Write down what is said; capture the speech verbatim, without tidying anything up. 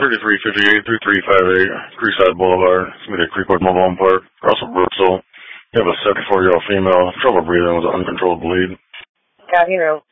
thirty-three fifty-eight through three fifty-eight, Creekside Boulevard, Smith Creekwood Mobile Home Park, Russell Bristol. You have a seventy-four-year-old female, trouble breathing with an uncontrolled bleed. Got hero.